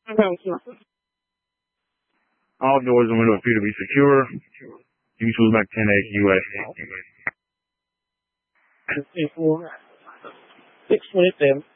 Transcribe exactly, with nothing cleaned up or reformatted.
All doors and windows appear to be secure. Usual Mac ten A U S. Six twenty-seven.